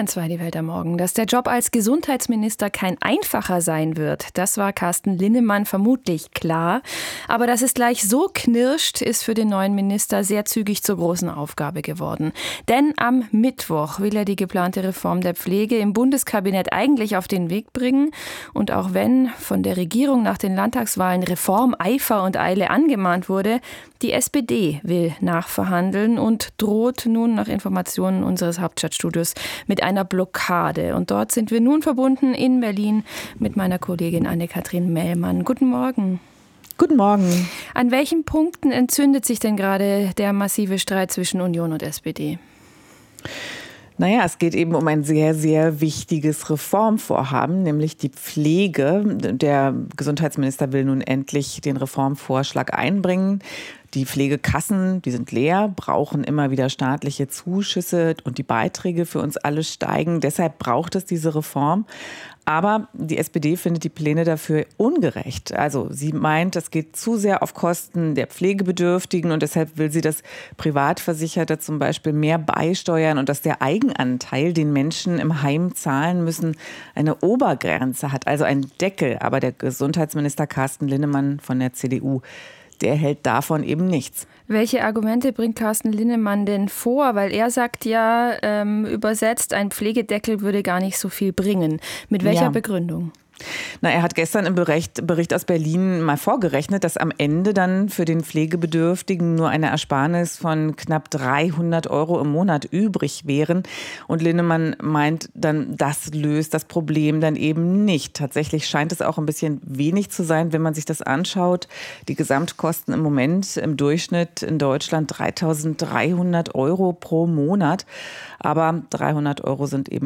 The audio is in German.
Bayern 2, die Welt am Morgen. Dass der Job als Gesundheitsminister kein einfacher sein wird, das war Carsten Linnemann vermutlich klar. Aber dass es gleich so knirscht, ist für den neuen Minister sehr zügig zur großen Aufgabe geworden. Denn am Mittwoch will er die geplante Reform der Pflege im Bundeskabinett eigentlich auf den Weg bringen. Und auch wenn von der Regierung nach den Landtagswahlen Reformeifer und Eile angemahnt wurde, die SPD will nachverhandeln und droht nun nach Informationen unseres Hauptstadtstudios mit einer Blockade. Und dort sind wir nun verbunden in Berlin mit meiner Kollegin Anne-Kathrin Mellmann. Guten Morgen. Guten Morgen. An welchen Punkten entzündet sich denn gerade der massive Streit zwischen Union und SPD? Naja, es geht eben um ein sehr, sehr wichtiges Reformvorhaben, nämlich die Pflege. Der Gesundheitsminister will nun endlich den Reformvorschlag einbringen. Die Pflegekassen, die sind leer, brauchen immer wieder staatliche Zuschüsse und die Beiträge für uns alle steigen. Deshalb braucht es diese Reform. Aber die SPD findet die Pläne dafür ungerecht. Also sie meint, es geht zu sehr auf Kosten der Pflegebedürftigen und deshalb will sie, dass Privatversicherte zum Beispiel mehr beisteuern und dass der Eigenanteil, den Menschen im Heim zahlen müssen, eine Obergrenze hat, also einen Deckel. Aber der Gesundheitsminister Carsten Linnemann von der CDU, der hält davon eben nichts. Welche Argumente bringt Carsten Linnemann denn vor? Weil er sagt ja, übersetzt, ein Pflegedeckel würde gar nicht so viel bringen. Mit welcher Begründung? Na, er hat gestern im Bericht aus Berlin mal vorgerechnet, dass am Ende dann für den Pflegebedürftigen nur eine Ersparnis von knapp 300 € im Monat übrig wären. Und Linnemann meint dann, das löst das Problem dann eben nicht. Tatsächlich scheint es auch ein bisschen wenig zu sein, wenn man sich das anschaut. Die Gesamtkosten im Moment im Durchschnitt in Deutschland 3.300 € pro Monat. Aber 300 € sind eben